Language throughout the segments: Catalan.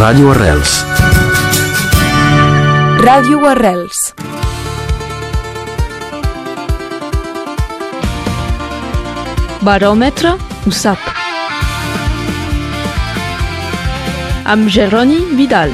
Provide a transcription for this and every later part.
Ràdio Arrels. Ràdio Arrels. Baròmetre ho sap. Amb Jeroni Vidal.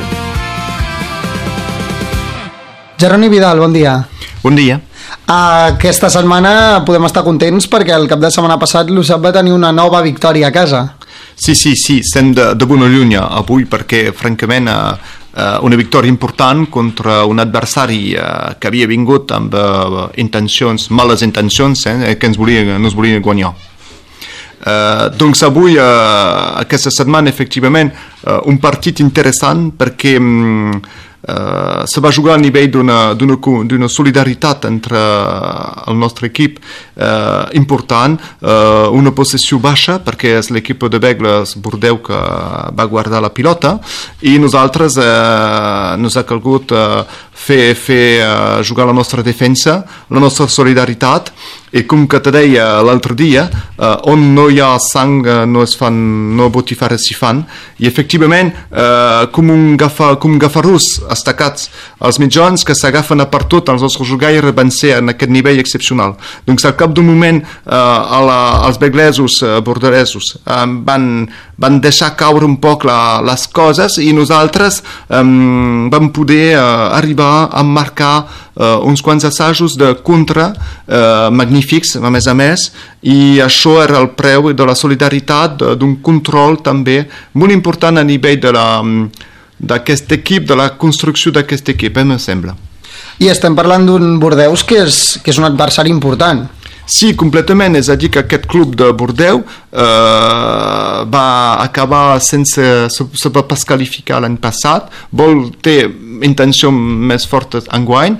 Jeroni Vidal, bon dia. Bon dia. Aquesta setmana podem estar contents perquè el cap de setmana passat l'USAP va tenir una nova victòria a casa. Sí, estem de bona llunya avui perquè, francament, una victòria important contra un adversari que havia vingut amb males intencions, que ens volia guanyar. Doncs avui, aquesta setmana, efectivament, un partit interessant perquè se va jugar a nivell d'una solidaritat entre el nostre equip important, una possessió baixa perquè és l'equip de Begles Bordeu que va guardar la pilota i nosaltres ens ha calgut fer jugar la nostra defensa, la nostra solidaritat, i com que te deia l'altre dia, on no hi ha sang no botifarres s'hi fan, i efectivament com un gafarús estacats els mitjans que s'agafen a per tot, els nostres jugaires van ser en aquest nivell excepcional. Doncs al cap d'un moment els beglesos borderesos van deixar caure un poc les coses i nosaltres vam poder arribar a marcar uns quants assajos de contra magnífics, a més, i això era el preu de la solidaritat, d'un control també molt important a nivell d'aquest equip, de la construcció d'aquest equip, em sembla. I estem parlant d'un Bordeus que és un adversari important. Sí, completament, és a dir que aquest club de Bordeu va acabar sense se va pas qualificar l'any passat, té intenció més forta enguany,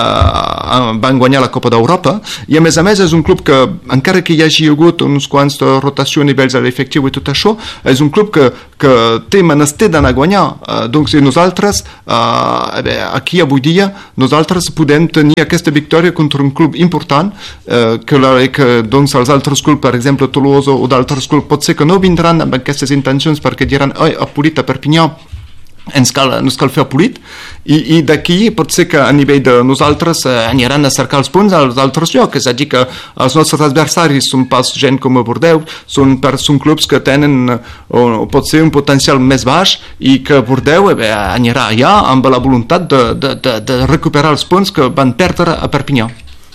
van guanyar la Copa d'Europa i a més és un club que, encara que hi hagi hagut uns quants de rotació a nivells de l'efectiu i tot això, és un club que té menester d'anar a guanyar. Doncs nosaltres, aquí avui dia, nosaltres podem tenir aquesta victòria contra un club important que doncs els altres clubs, per exemple Tolosa o d'altres clubs, pot ser que no vindran amb aquestes intencions perquè diran a Polit, a Perpinyà ens cal fer Polit i d'aquí pot ser que a nivell de nosaltres aniran a cercar els punts als altres llocs, és a dir que els nostres adversaris són pas gent com a Bordeu, són clubs que tenen o pot ser un potencial més baix i que Bordeu anirà allà amb la voluntat de recuperar els punts que van perdre a Perpinyà.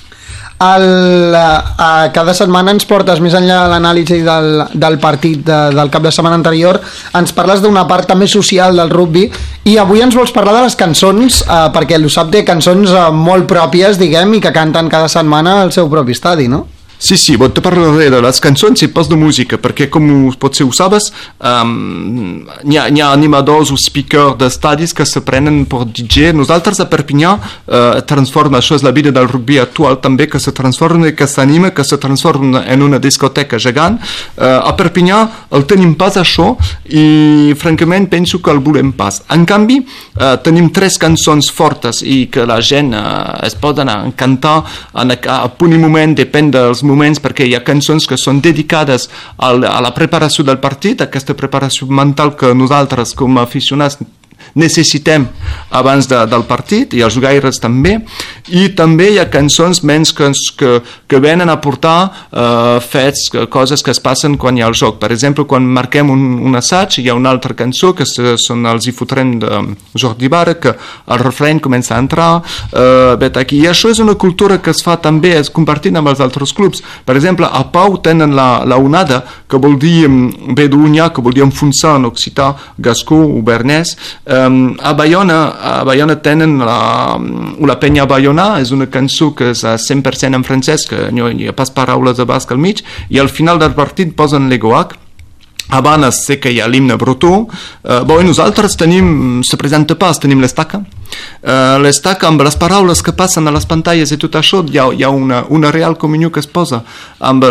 Cada setmana ens portes més enllà de l'anàlisi del partit del cap de setmana anterior, ens parles d'una part també social del rugby i avui ens vols parlar de les cançons, perquè l'USAP té cançons molt pròpies, diguem, i que canten cada setmana al seu propi estadi, no? Sí, te parlaré de les cançons i pas de música, perquè com potser ho sabes, hi ha animadors o speakers d'estadis que se prenen per DJ. Nosaltres a Perpinyà això és la vida del rugby actual també, que se transforma, que s'anima, que se transforma en una discoteca gegant. A Perpinyà el tenim pas això i francament penso que el volem pas. En canvi, tenim 3 cançons fortes i que la gent es pot anar a cantar a punt i moment, depèn dels moments, perquè hi ha cançons que són dedicades a la preparació del partit, aquesta preparació mental que nosaltres com a aficionats necessitem abans del partit, i els jugaires també, i també hi ha cançons menys que venen a portar fets, coses que es passen quan hi ha el joc. Per exemple, quan marquem un assaig, hi ha una altra cançó que són els hi fotrem de Jordi Bara, que el refreny comença a entrar, i això és una cultura que es fa també, es compartint amb els altres clubs. Per exemple, a Pau tenen la onada, que vol dir Bedunya, que vol dir enfonsar en occità, gascó o bernès. A Bayona tenen la Penya Bayona, és una cançó que és 100% en francès, que no hi ha pas paraules de basc al mig, i al final del partit posen l'Egoac. Abans sé que hi ha l'himne bretó, i nosaltres se presenta pas, tenim l'estaca. L'estaca amb les paraules que passen a les pantalles i tot això, hi ha una real comunió que es posa amb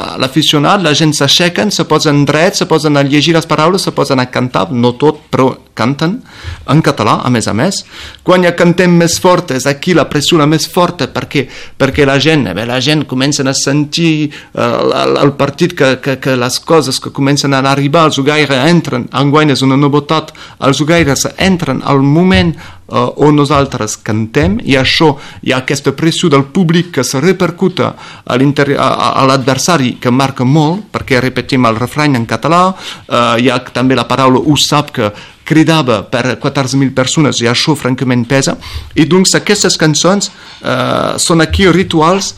l'aficionat, la gent s'aixequen, se posen drets, se posen a llegir les paraules, se posen a cantar, no tot, però canten en català, a més. Quan ja cantem més fort, és aquí la pressió més forta, perquè la gent comença a sentir el partit que les coses que comencen a arribar, els jugaires entren, enguany és una novetat, els jugaires entren al moment on nosaltres cantem, i això hi ha aquesta pressió del públic que se repercuta a l'adversari, que marca molt, perquè repetim el refrany en català, hi ha també la paraula ho sap, que cridava per 14.000 persones, i això francament pesa, i doncs aquestes cançons són aquí rituals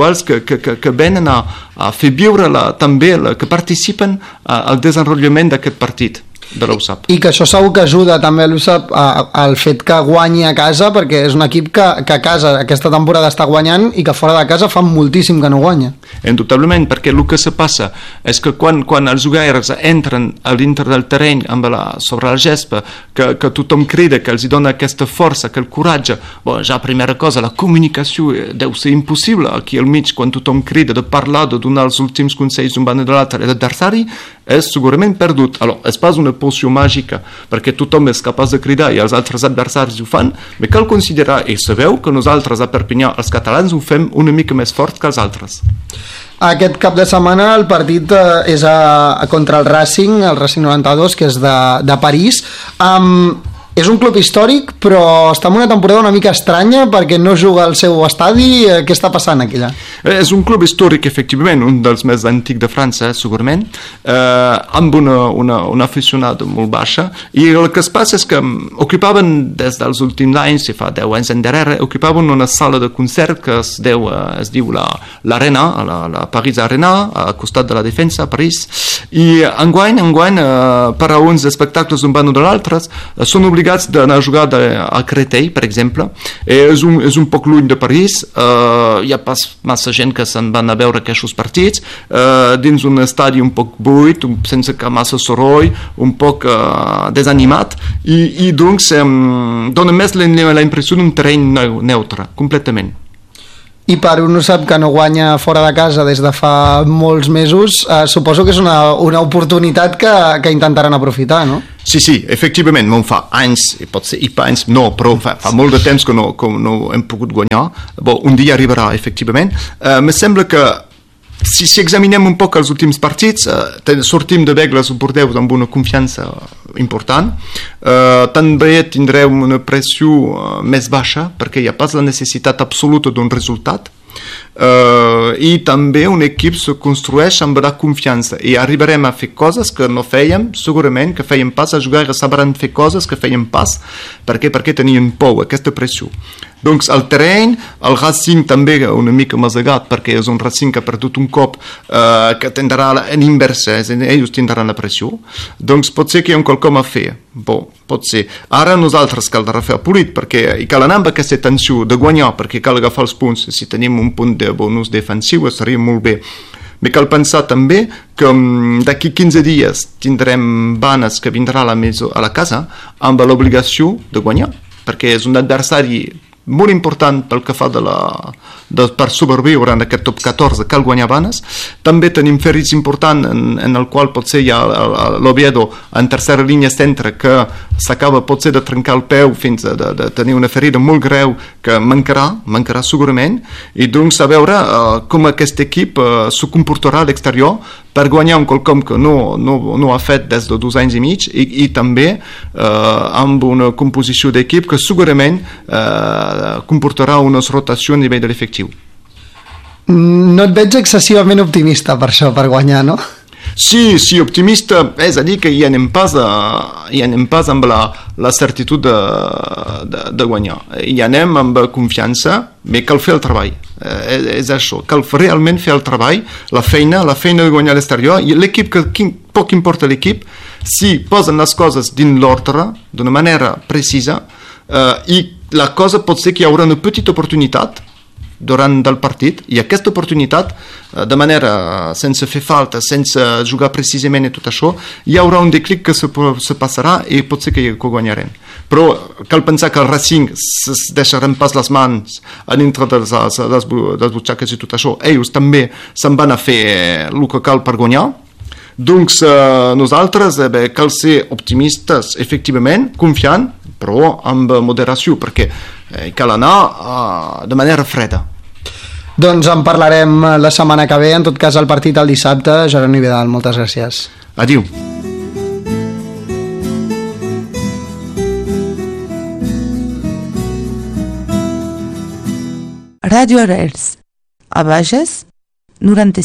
que venen a fer viure també, que participen al desenvolupament d'aquest partit de l'USAP. I que això segur que ajuda també a l'USAP al fet que guanyi a casa, perquè és un equip que a casa aquesta temporada està guanyant i que fora de casa fa moltíssim que no guanya. Indubtablement, perquè el que se passa és que quan els jugaires entren a dintre del terreny sobre la gespa, que tothom crida, que els dona aquesta força, aquest coratge, ja primera cosa, la comunicació deu ser impossible aquí al mig, quan tothom crida, de parlar, de donar els últims consells d'un banda de l'altre, l'adversari és segurament perdut. És pas una poció màgica, perquè tothom és capaç de cridar i els altres adversaris ho fan, però cal considerar, i sabeu que nosaltres a Perpinyà, els catalans, ho fem una mica més fort que els altres. Aquest cap de setmana el partit és contra el Racing 92, que és de París. És un club històric, però està en una temporada una mica estranya perquè no juga al seu estadi. Què està passant aquí allà? És un club històric, efectivament, un dels més antics de França, segurament, amb una aficionada molt baixa, i el que es passa és que ocupaven des dels últims anys, si fa 10 anys endarrere, ocupaven una sala de concert que es diu l'Arena, la Paris Arena, al costat de la Defensa, a París, i enguany, per a uns espectacles d'un banda o de l'altre, són obligats d'anar a jugar a Créteil, per exemple. És un poc lluny de París, hi ha pas massa gent que se'n van a veure aquests partits, dins un estadi un poc buit, sense massa soroll, un poc desanimat, i doncs dona més la impressió d'un terreny neutre, completament. I per un sap que no guanya fora de casa des de fa molts mesos, suposo que és una oportunitat que intentaran aprofitar, no? Sí, efectivament, no fa anys, pot ser fa anys, no, però fa molt de temps que no hem pogut guanyar. Un dia arribarà, efectivament. Me sembla que si examinem un poc els últims partits, sortim de Begles o Bordeus amb una confiança important. També tindrem una pressió més baixa, perquè hi ha pas la necessitat absoluta d'un resultat. I també un equip se construeix amb la confiança i arribarem a fer coses que no fèiem, segurament que fèiem pas, els jugadors sabran fer coses que fèiem pas perquè tenien por, aquesta pressió. Doncs el terreny, el Racing també una mica masegat, perquè és un Racing que ha perdut un cop, que tindrà en inversa, ells tindran la pressió. Doncs pot ser que hi ha quelcom a fer. Pot ser. Ara nosaltres cal de refer polit, perquè cal anar amb aquesta tensió de guanyar, perquè cal agafar els punts. Si tenim un punt de bonus defensiu estaria molt bé. Però cal pensar també que d'aquí 15 dies tindrem Banes que vindrà a la casa amb l'obligació de guanyar, perquè és un adversari molt important pel que fa per sobreviure en aquest top 14, cal guanyar Banes. També tenim ferits importants en el qual potser hi ha l'Oviedo en tercera línia centre que s'acaba potser de trencar el peu fins a tenir una ferida molt greu que mancarà segurament, i doncs a veure com aquest equip se comportarà a l'exterior per guanyar un quelcom que no ha fet des de 2 anys i mig, i també amb una composició d'equip que segurament comportarà unes rotacions a nivell de l'efectiu. No et veig excessivament optimista per això, per guanyar, no? Sí, optimista, és a dir que hi anem pas amb la certitud de guanyar. Hi anem amb confiança, però cal fer el treball. És això, cal realment fer el treball, la feina de guanyar a l'exterior, i l'equip, que poc importa l'equip, si posen les coses dins l'ordre, d'una manera precisa, i la cosa pot ser que hi haurà una petita oportunitat durant del partit, i aquesta oportunitat, de manera sense fer falta, sense jugar precisament i tot això, hi haurà un declic que se passarà i pot ser que guanyarem. Però cal pensar que el Racing es deixarem pas les mans a dintre de les butxaques i tot això. Ells també se'n van a fer el que cal per guanyar. doncs nosaltres cal ser optimistes efectivament, confiant, però amb moderació, perquè cal anar de manera freda. Doncs en parlarem la setmana que ve, en tot cas el partit el dissabte. Jeroni Vidal, moltes gràcies. Adiu. Radio Arrels, a Bages, 95.